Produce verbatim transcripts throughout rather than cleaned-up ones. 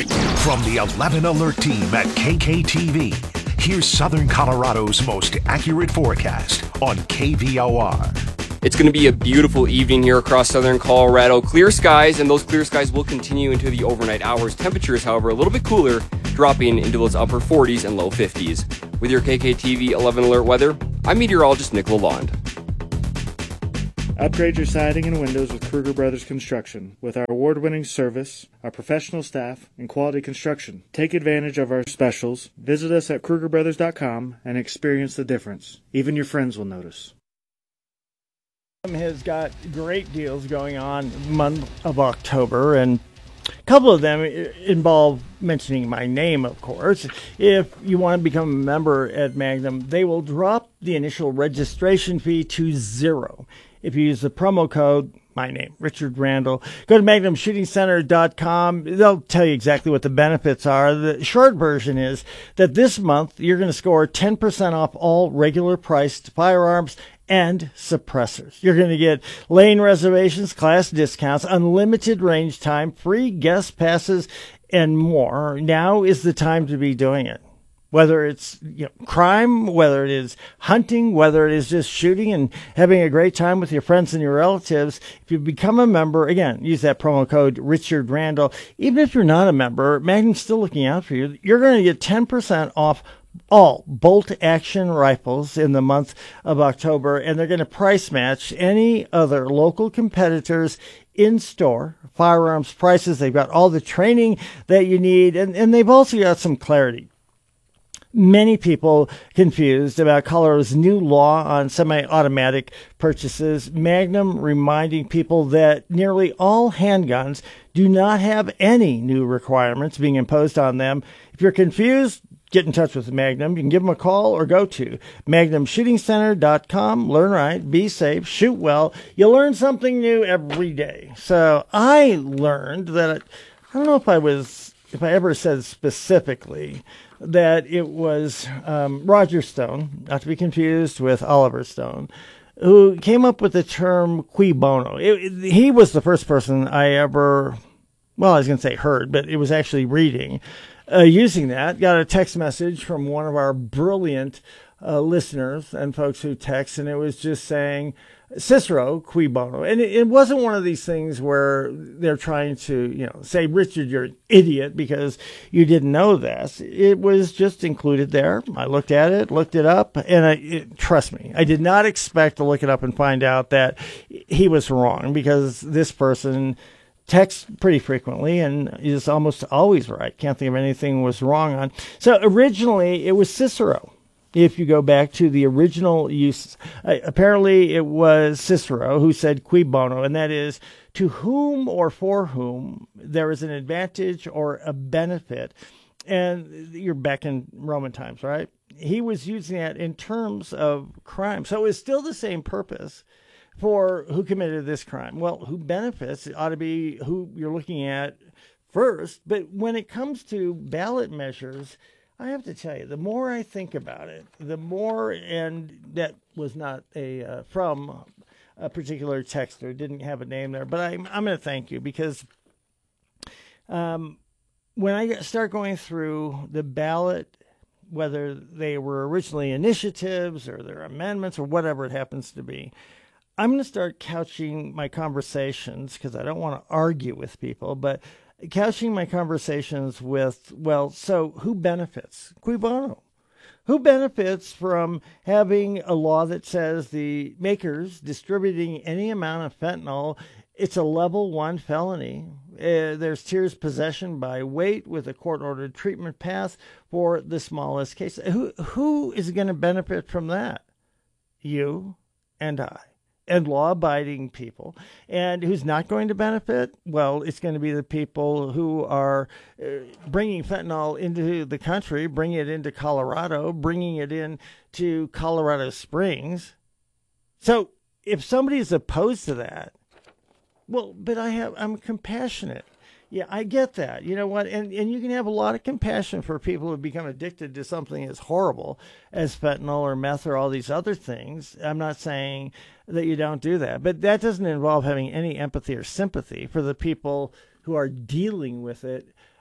From the eleven Alert team at K K T V, here's Southern Colorado's most accurate forecast on K V O R. It's going to be a beautiful evening here across Southern Colorado. Clear skies, and those clear skies will continue into the overnight hours. Temperatures, however, a little bit cooler, dropping into those upper forties and low fifties. With your K K T V eleven Alert weather, I'm meteorologist Nick Lalonde. Upgrade your siding and windows with Kruger Brothers Construction. With our award-winning service, our professional staff, and quality construction. Take advantage of our specials. Visit us at Kruger Brothers dot com and experience the difference. Even your friends will notice. Has got great deals going on month of October, and a couple of them involve mentioning my name, of course. If you want to become a member at Magnum, they will drop the initial registration fee to zero if you use the promo code, my name, Richard Randall. Go to Magnum Shooting Center dot com. They'll tell you exactly what the benefits are. The short version is that this month you're going to score ten percent off all regular priced firearms and suppressors. You're going to get lane reservations, class discounts, unlimited range time, free guest passes, and more. Now is the time to be doing it. Whether it's you know, crime, whether it is hunting, whether it is just shooting and having a great time with your friends and your relatives, if you become a member, again, use that promo code Richard Randall. Even if you're not a member, Magnum's still looking out for you. You're going to get ten percent off all bolt-action rifles in the month of October, and they're going to price match any other local competitors in-store firearms prices. They've got all the training that you need, and, and they've also got some clarity. Many people confused about Colorado's new law on semi-automatic purchases. Magnum reminding people that nearly all handguns do not have any new requirements being imposed on them. If you're confused, get in touch with Magnum. You can give them a call or go to Magnum Shooting Center dot com. Learn right, be safe, shoot well. You learn something new every day. So I learned that, I don't know if I was, if I ever said specifically that it was um, Roger Stone, not to be confused with Oliver Stone, who came up with the term cui bono. It, it, he was the first person I ever, well, I was going to say heard, but it was actually reading. Uh, using that, got a text message from one of our brilliant uh, listeners and folks who text, and it was just saying, Cicero, cui bono. And it, it wasn't one of these things where they're trying to, you know, say, Richard, you're an idiot because you didn't know this. It was just included there. I looked at it, looked it up, and I, it, trust me, I did not expect to look it up and find out that he was wrong, because this person texts pretty frequently and is almost always right. Can't think of anything was wrong on. So originally it was Cicero. If you go back to the original use, uh, apparently it was Cicero who said cui bono, and that is to whom or for whom there is an advantage or a benefit. And you're back in Roman times, right? He was using that in terms of crime. So it's still the same purpose for who committed this crime. Well, who benefits ought to be who you're looking at first. But when it comes to ballot measures, I have to tell you, the more I think about it, the more, and that was not a uh, from a particular texter, didn't have a name there, but I'm, I'm going to thank you, because um, when I start going through the ballot, whether they were originally initiatives or their amendments or whatever it happens to be, I'm going to start couching my conversations, because I don't want to argue with people, but couching my conversations with, well, so who benefits? Cui bono? Who benefits from having a law that says the makers distributing any amount of fentanyl, it's a level one felony. Uh, there's tiers possession by weight with a court-ordered treatment path for the smallest case. Who Who is going to benefit from that? You and I. And law-abiding people. And who's not going to benefit? Well, it's going to be the people who are uh, bringing fentanyl into the country, bringing it into Colorado, bringing it into Colorado Springs. So if somebody is opposed to that, well, but I have, I'm compassionate. Yeah, I get that. You know what? And and you can have a lot of compassion for people who become addicted to something as horrible as fentanyl or meth or all these other things. I'm not saying that you don't do that, but that doesn't involve having any empathy or sympathy for the people who are dealing with it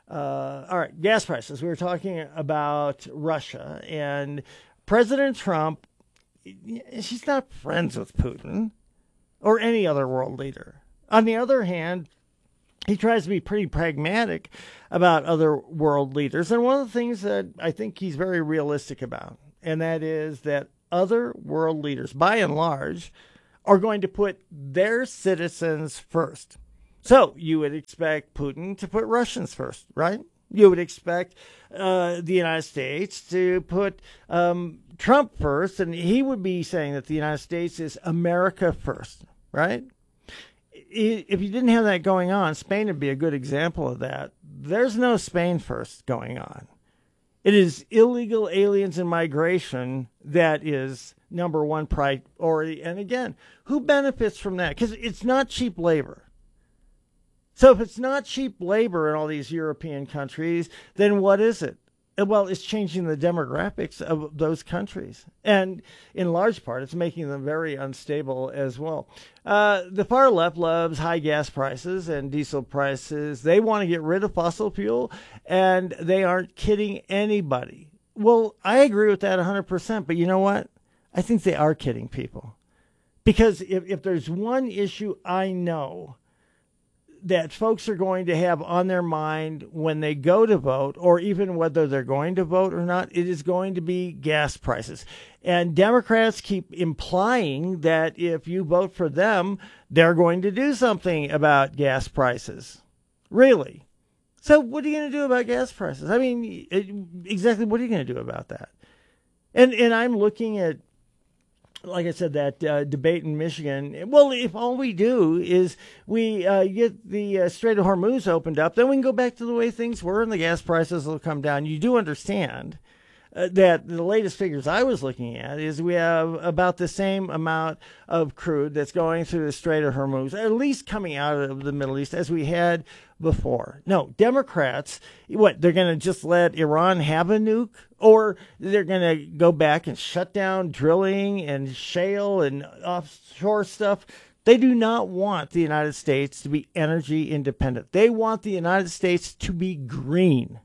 Uh, all right, gas prices. We were talking about Russia, and President Trump, she's not friends with Putin or any other world leader. On the other hand, he tries to be pretty pragmatic about other world leaders. And one of the things that I think he's very realistic about, and that is that other world leaders, by and large, are going to put their citizens first. So you would expect Putin to put Russians first, right? You would expect uh, the United States to put um, Trump first, and he would be saying that the United States is America first, right? If you didn't have that going on, Spain would be a good example of that. There's no Spain first going on. It is illegal aliens and migration that is number one priority. And again, who benefits from that? Because it's not cheap labor. So if it's not cheap labor in all these European countries, then what is it? Well, it's changing the demographics of those countries. And in large part, it's making them very unstable as well. Uh, the far left loves high gas prices and diesel prices. They want to get rid of fossil fuel, and they aren't kidding anybody. Well, I agree with that one hundred percent. But you know what? I think they are kidding people. Because if, if there's one issue I know that folks are going to have on their mind when they go to vote, or even whether they're going to vote or not, it is going to be gas prices. And Democrats keep implying that if you vote for them, they're going to do something about gas prices. Really? So what are you going to do about gas prices? I mean, it, exactly what are you going to do about that? And and I'm looking at, like I said, that uh, debate in Michigan. Well, if all we do is we uh, get the uh, Strait of Hormuz opened up, then we can go back to the way things were and the gas prices will come down. You do understand uh, that the latest figures I was looking at is we have about the same amount of crude that's going through the Strait of Hormuz, at least coming out of the Middle East, as we had before. No, Democrats, what, they're going to just let Iran have a nuke? Or they're going to go back and shut down drilling and shale and offshore stuff? They do not want the United States to be energy independent. They want the United States to be green.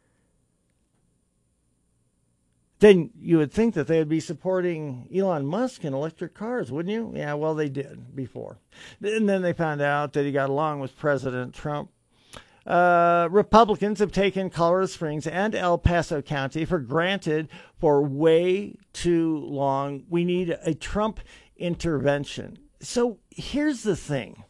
Then you would think that they would be supporting Elon Musk and electric cars, wouldn't you? Yeah, well, they did before. And then they found out that he got along with President Trump. Uh, Republicans have taken Colorado Springs and El Paso County for granted for way too long. We need a Trump intervention. So here's the thing.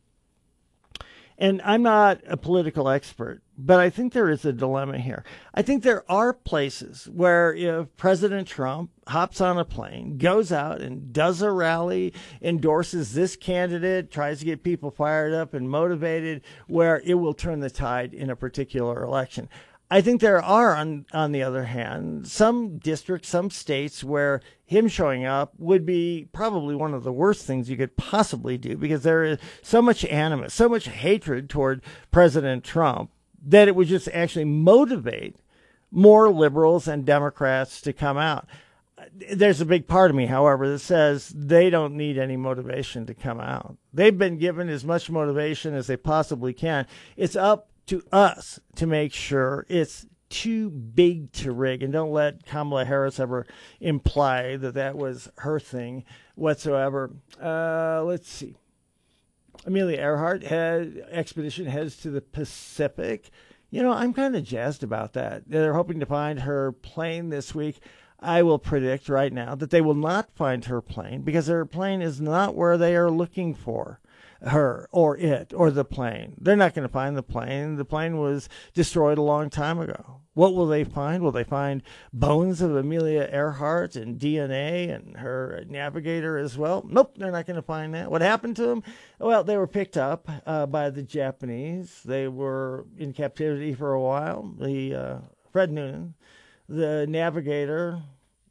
And I'm not a political expert, but I think there is a dilemma here. I think there are places where if President Trump hops on a plane, goes out and does a rally, endorses this candidate, tries to get people fired up and motivated, where it will turn the tide in a particular election. I think there are, on, on the other hand, some districts, some states where him showing up would be probably one of the worst things you could possibly do, because there is so much animus, so much hatred toward President Trump that it would just actually motivate more liberals and Democrats to come out. There's a big part of me, however, that says they don't need any motivation to come out. They've been given as much motivation as they possibly can. It's up to us to make sure it's too big to rig. And don't let Kamala Harris ever imply that that was her thing whatsoever. Uh, let's see. Amelia Earhart had expedition heads to the Pacific. You know, I'm kind of jazzed about that. They're hoping to find her plane this week. I will predict right now that they will not find her plane, because her plane is not where they are looking for her or it or the plane. They're not going to find the plane. The plane was destroyed a long time ago. What will they find? Will they find bones of Amelia Earhart and D N A and her navigator as well? Nope, they're not going to find that. What happened to them? Well, they were picked up uh, by the Japanese. They were in captivity for a while. The uh, Fred Noonan, the navigator,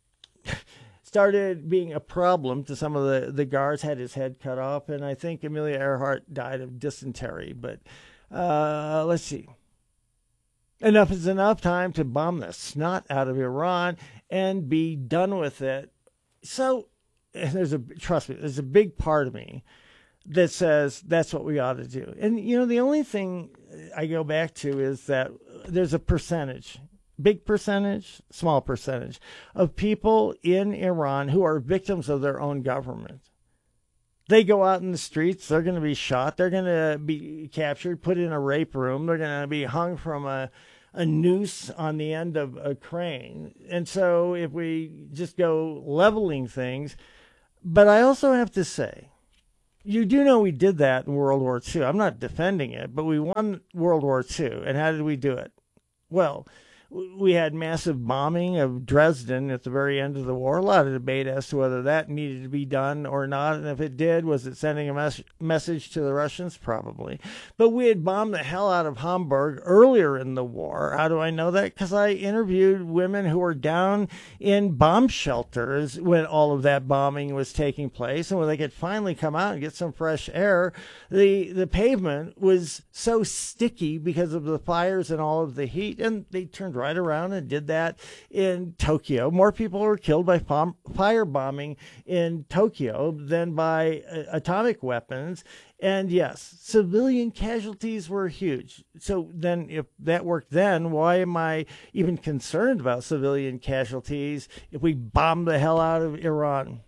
started being a problem to some of the, the guards, had his head cut off, and I think Amelia Earhart died of dysentery. But uh, let's see. Enough is enough. Time to bomb the snot out of Iran and be done with it. So there's a, trust me, there's a big part of me that says that's what we ought to do. And, you know, the only thing I go back to is that there's a percentage, big percentage, small percentage, of people in Iran who are victims of their own government. They go out in the streets, they're going to be shot, they're going to be captured, put in a rape room, they're going to be hung from a, a noose on the end of a crane. And so if we just go leveling things, but I also have to say, you do know we did that in World War Two. I'm not defending it, but we won World War Two. And how did we do it? Well, we had massive bombing of Dresden at the very end of the war. A lot of debate as to whether that needed to be done or not. And if it did, was it sending a mes- message to the Russians? Probably. But we had bombed the hell out of Hamburg earlier in the war. How do I know that? Because I interviewed women who were down in bomb shelters when all of that bombing was taking place. And when they could finally come out and get some fresh air, the, the pavement was so sticky because of the fires and all of the heat. And they turned right around and did that in Tokyo. More people were killed by fire firebombing in Tokyo than by uh, atomic weapons. And yes, civilian casualties were huge. So then if that worked then, why am I even concerned about civilian casualties if we bomb the hell out of Iran?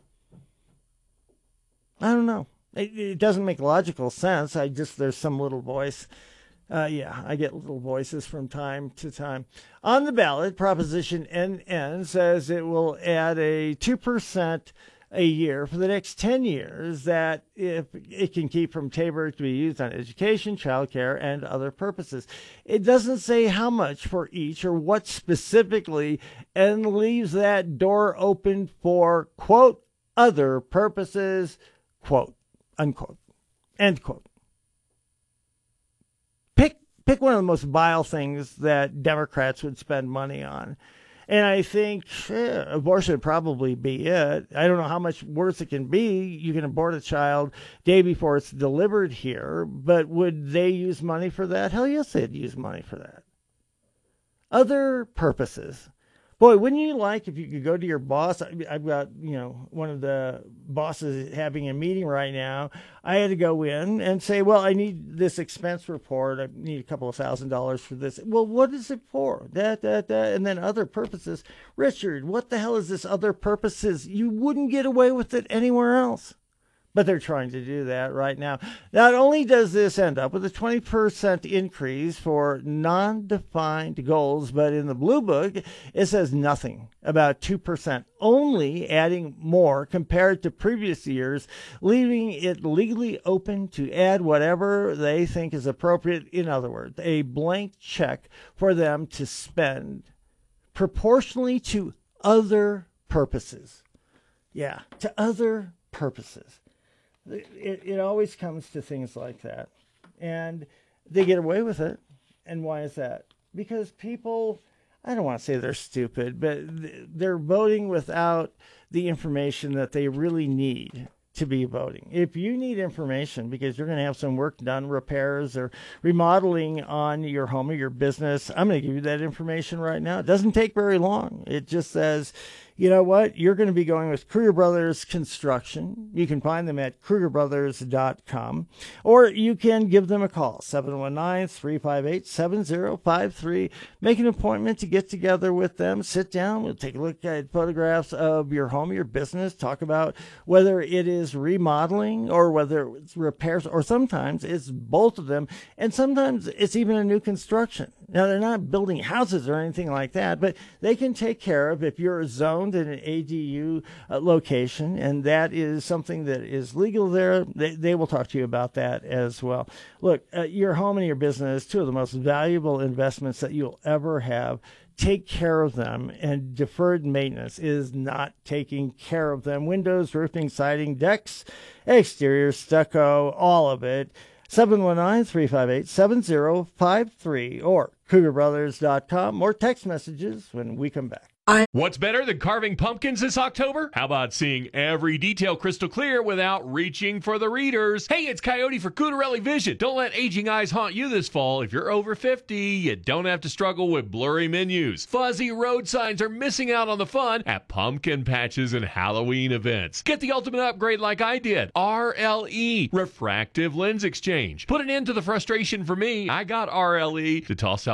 I don't know. It, it doesn't make logical sense. I just, there's some little voice. Uh, yeah, I get little voices from time to time. On the ballot, Proposition N N says it will add a two percent a year for the next ten years that if it can keep from Tabor to be used on education, childcare, and other purposes. It doesn't say how much for each or what specifically, and leaves that door open for, quote, other purposes, quote, unquote, end quote. Pick pick one of the most vile things that Democrats would spend money on. And I think eh, abortion would probably be it. I don't know how much worse it can be. You can abort a child day before it's delivered here, but would they use money for that? Hell yes, they'd use money for that. Other purposes. Boy, wouldn't you like if you could go to your boss? I've got, you know, one of the bosses having a meeting right now. I had to go in and say, well, I need this expense report. I need a couple of thousand dollars for this. Well, what is it for? That, that, that, and then other purposes. Richard, what the hell is this other purposes? You wouldn't get away with it anywhere else. But they're trying to do that right now. Not only does this end up with a twenty percent increase for non-defined goals, but in the Blue Book, it says nothing about two percent, only adding more compared to previous years, leaving it legally open to add whatever they think is appropriate. In other words, a blank check for them to spend proportionally to other purposes. Yeah, to other purposes. It, it always comes to things like that. And they get away with it. And why is that? Because people, I don't want to say they're stupid, but they're voting without the information that they really need to be voting. If you need information because you're going to have some work done, repairs or remodeling on your home or your business, I'm going to give you that information right now. It doesn't take very long. It just says, you know what? You're going to be going with Kruger Brothers Construction. You can find them at kruger brothers dot com, or you can give them a call, seven one nine, three five eight, seven zero five three. Make an appointment to get together with them. Sit down. We'll take a look at photographs of your home, your business, talk about whether it is remodeling or whether it's repairs, or sometimes it's both of them, and sometimes it's even a new construction. Now, they're not building houses or anything like that, but they can take care of if you're zoned in an A D U uh, location, and that is something that is legal there. They, they will talk to you about that as well. Look, uh, your home and your business, two of the most valuable investments that you'll ever have. Take care of them, and deferred maintenance is not taking care of them. Windows, roofing, siding, decks, exterior, stucco, all of it. seven one nine, three five eight, seven zero five three or kruger brothers dot com. More text messages when we come back. What's better than carving pumpkins this October? How about seeing every detail crystal clear without reaching for the readers? Hey, it's Coyote for Cutarelli Vision. Don't let aging eyes haunt you this fall. If you're over fifty, you don't have to struggle with blurry menus. Fuzzy road signs are missing out on the fun at pumpkin patches and Halloween events. Get the ultimate upgrade like I did. R L E, Refractive Lens Exchange. Put an end to the frustration for me. I got R L E to toss out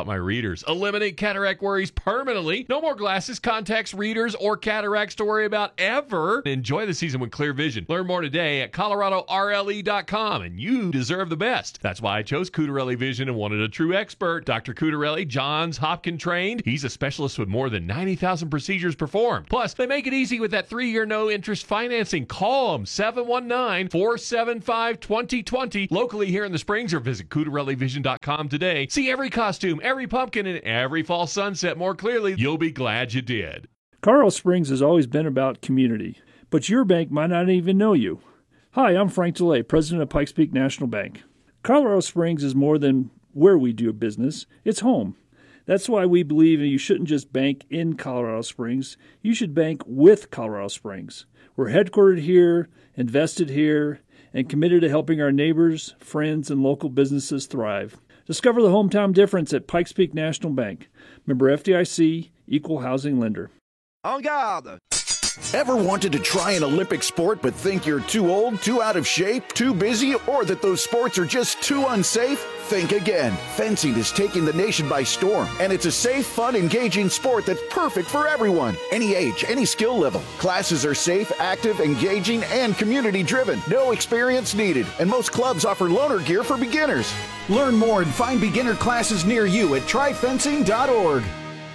out my readers. Eliminate cataract worries permanently. No more glasses, contacts, readers, or cataracts to worry about ever. Enjoy the season with Clear Vision. Learn more today at Colorado R L E dot com, and you deserve the best. That's why I chose Cutarelli Vision and wanted a true expert. Doctor Cutarelli, Johns Hopkins trained. He's a specialist with more than ninety thousand procedures performed. Plus, they make it easy with that three-year no-interest financing. Call them, seven one nine, four seven five, two zero two zero. Locally here in the Springs, or visit Cutarelli Vision dot com today. See every costume, every pumpkin, and every fall sunset more clearly. You'll be glad you did. Colorado Springs has always been about community, but your bank might not even know you. Hi, I'm Frank DeLay, president of Pikes Peak National Bank. Colorado Springs is more than where we do business. It's home. That's why we believe you shouldn't just bank in Colorado Springs. You should bank with Colorado Springs. We're headquartered here, invested here, and committed to helping our neighbors, friends, and local businesses thrive. Discover the hometown difference at Pikes Peak National Bank. Member F D I C, Equal Housing Lender. En garde! Ever wanted to try an Olympic sport but think you're too old, too out of shape, too busy, or that those sports are just too unsafe? Think again. Fencing is taking the nation by storm, and it's a safe, fun, engaging sport that's perfect for everyone. Any age, any skill level. Classes are safe, active, engaging, and community-driven. No experience needed, and most clubs offer loaner gear for beginners. Learn more and find beginner classes near you at try fencing dot org.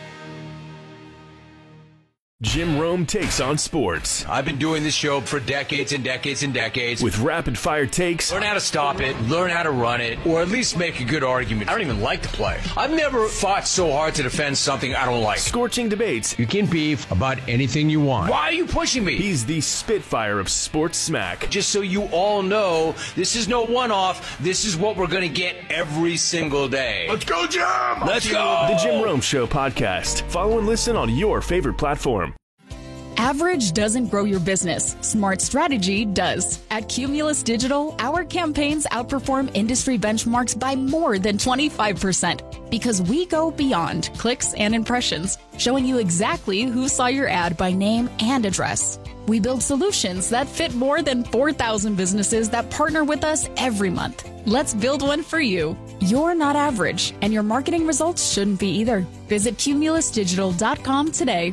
Jim Rome takes on sports. I've been doing this show for decades and decades and decades. With rapid-fire takes. Learn how to stop it, learn how to run it, or at least make a good argument. I don't even like to play. I've never fought so hard to defend something I don't like. Scorching debates. You can beef about anything you want. Why are you pushing me? He's the Spitfire of sports smack. Just so you all know, this is no one-off. This is what we're going to get every single day. Let's go, Jim! Let's go! The Jim Rome Show podcast. Follow and listen on your favorite platform. Average doesn't grow your business. Smart strategy does. At Cumulus Digital, our campaigns outperform industry benchmarks by more than twenty-five percent because we go beyond clicks and impressions, showing you exactly who saw your ad by name and address. We build solutions that fit more than four thousand businesses that partner with us every month. Let's build one for you. You're not average, and your marketing results shouldn't be either. Visit cumulus digital dot com today.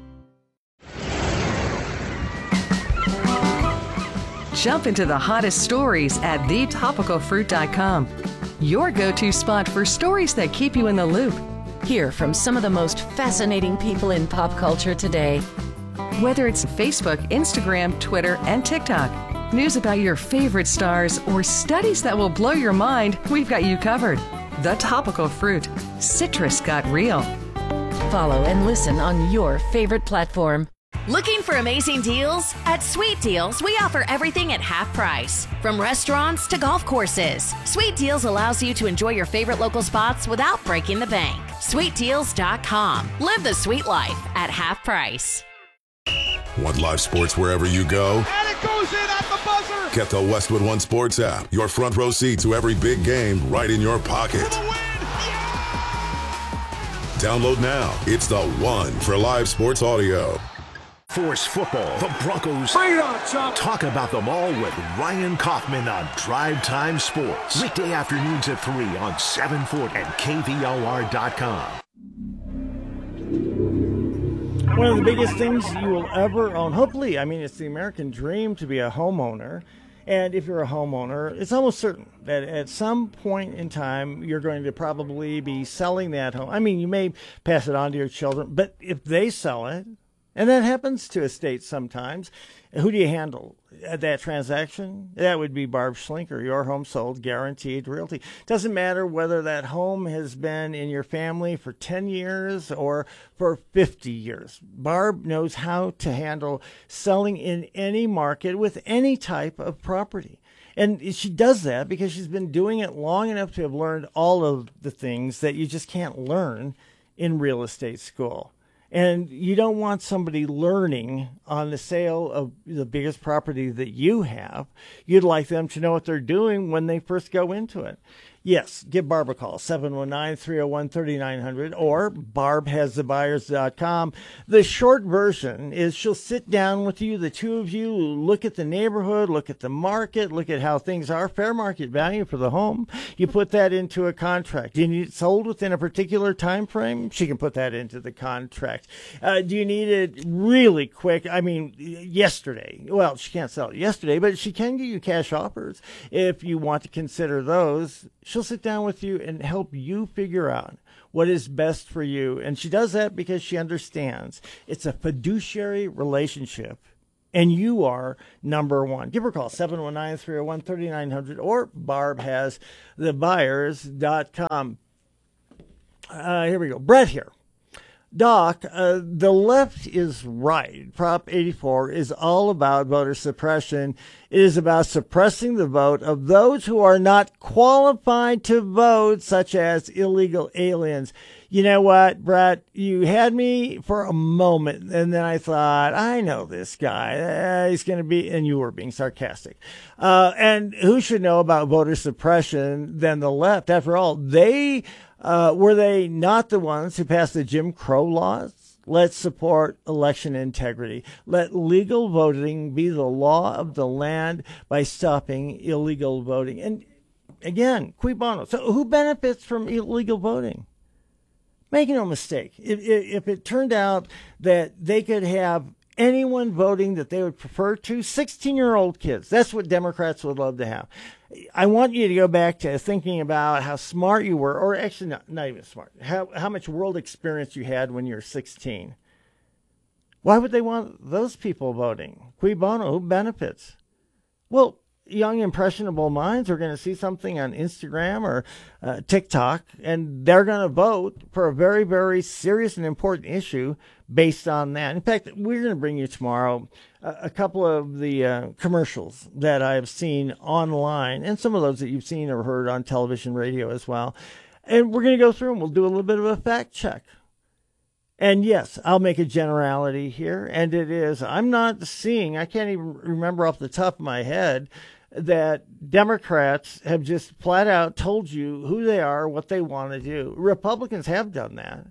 Jump into the hottest stories at the topical fruit dot com. Your go-to spot for stories that keep you in the loop. Hear from some of the most fascinating people in pop culture today. Whether it's Facebook, Instagram, Twitter, and TikTok, news about your favorite stars, or studies that will blow your mind, we've got you covered. The Topical Fruit. Citrus got real. Follow and listen on your favorite platform. Looking for amazing deals? At Sweet Deals, we offer everything at half price. From restaurants to golf courses, Sweet Deals allows you to enjoy your favorite local spots without breaking the bank. sweet deals dot com. Live the sweet life at half price. Want live sports wherever you go? And it goes in at the buzzer! Get the Westwood One Sports app. Your front row seat to every big game right in your pocket. Download now. It's the one for live sports audio. Force football, the Broncos. Bring it on, Chop. Talk about them all with Ryan Kaufman on Drive Time Sports. Weekday afternoons at three on seven forty and K V O R dot com. One of the biggest things you will ever own, hopefully, I mean, it's the American dream to be a homeowner. And if you're a homeowner, it's almost certain that at some point in time, you're going to probably be selling that home. I mean, you may pass it on to your children, but if they sell it, and that happens to estates sometimes, who do you handle at that transaction? That would be Barb Schlinker, Your Home Sold, Guaranteed Realty. Doesn't matter whether that home has been in your family for ten years or for fifty years. Barb knows how to handle selling in any market with any type of property. And she does that because she's been doing it long enough to have learned all of the things that you just can't learn in real estate school. And you don't want somebody learning on the sale of the biggest property that you have. You'd like them to know what they're doing when they first go into it. Yes, give Barb a call, seven one nine, three oh one, three nine hundred or barb has the buyers dot com. The short version is she'll sit down with you, the two of you, look at the neighborhood, look at the market, look at how things are, fair market value for the home. You put that into a contract. Do you need it sold within a particular time frame? She can put that into the contract. Uh, do you need it really quick? I mean, yesterday. Well, she can't sell it yesterday, but she can give you cash offers if you want to consider those. She'll sit down with you and help you figure out what is best for you. And she does that because she understands it's a fiduciary relationship and you are number one. Give her a call, seven one nine, three oh one, three nine hundred or barb has the buyers dot com. Uh, here we go. Brett here. Doc, uh, the left is right. Prop eighty-four is all about voter suppression. It is about suppressing the vote of those who are not qualified to vote, such as illegal aliens. You know what, Brett? You had me for a moment, and then I thought, I know this guy. Uh, he's going to be, and you were being sarcastic. Uh, and who should know about voter suppression than the left? After all, they... Uh, were they not the ones who passed the Jim Crow laws? Let's support election integrity. Let legal voting be the law of the land by stopping illegal voting. And again, cui bono. So who benefits from illegal voting? Make no mistake. If, if it turned out that they could have anyone voting that they would prefer to, sixteen-year-old kids, that's what Democrats would love to have. I want you to go back to thinking about how smart you were, or actually not, not even smart, how, how much world experience you had when you were sixteen. Why would they want those people voting? Cui bono, who benefits? Well, young, impressionable minds are going to see something on Instagram or uh, TikTok, and they're going to vote for a very, very serious and important issue based on that. In fact, we're going to bring you tomorrow a, a couple of the uh, commercials that I've seen online, and some of those that you've seen or heard on television, radio as well. And we're going to go through and we'll do a little bit of a fact check. And yes, I'll make a generality here, and it is, I'm not seeing, I can't even remember off the top of my head, that Democrats have just flat out told you who they are, what they want to do. Republicans have done that.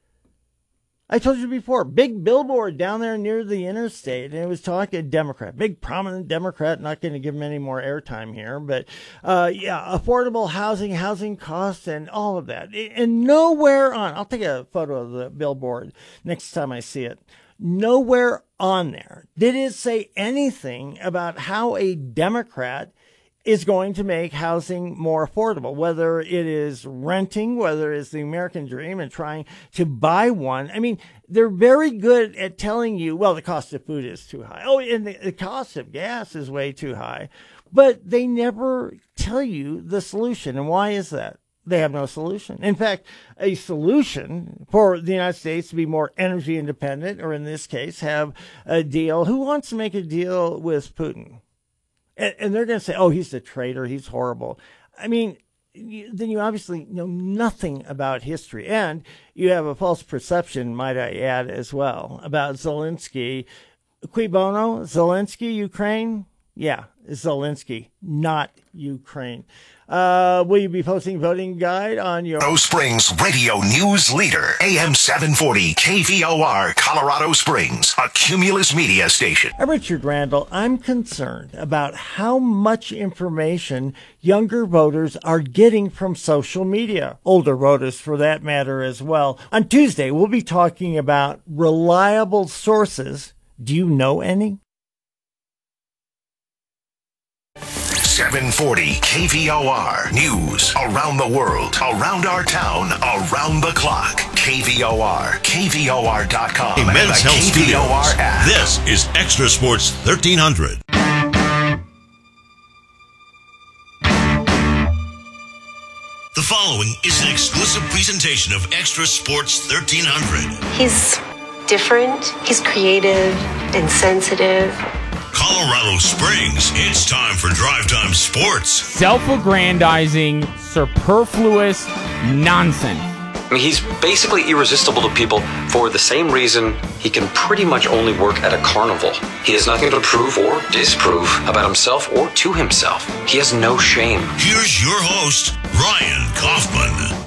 I told you before, big billboard down there near the interstate, and it was talking a Democrat, big prominent Democrat, not going to give him any more airtime here, but uh, yeah, affordable housing, housing costs, and all of that. And nowhere on, I'll take a photo of the billboard next time I see it. Nowhere on there did it say anything about how a Democrat is going to make housing more affordable, whether it is renting, whether it's the American dream and trying to buy one. I mean, they're very good at telling you, well, the cost of food is too high. Oh, and the, the cost of gas is way too high. But they never tell you the solution. And why is that? They have no solution. In fact, a solution for the United States to be more energy independent, or in this case, have a deal. Who wants to make a deal with Putin? And, and they're going to say, oh, he's a traitor. He's horrible. I mean, you, then you obviously know nothing about history. And you have a false perception, might I add, as well, about Zelensky. Cui bono? Zelensky, Ukraine? Yeah, Zelensky, not Ukraine. Uh, will you be posting voting guide on your... Colorado Springs radio news leader, A M seven forty K V O R, Colorado Springs, a Cumulus media station. I'm Richard Randall. I'm concerned about how much information younger voters are getting from social media. Older voters, for that matter, as well. On Tuesday, we'll be talking about reliable sources. Do you know any? seven forty K V O R. News around the world, around our town, around the clock. K V O R, K V O R dot com, a Men's Health K V O R Studios. app. This is Extra Sports thirteen hundred. The following is an exclusive presentation of Extra Sports thirteen hundred. He's different, he's creative and sensitive. Colorado Springs, it's time for Drive Time Sports. Self-aggrandizing, superfluous nonsense. I mean, he's basically irresistible to people for the same reason he can pretty much only work at a carnival. He has nothing to prove or disprove about himself or to himself. He has no shame. Here's your host, Ryan Kaufman.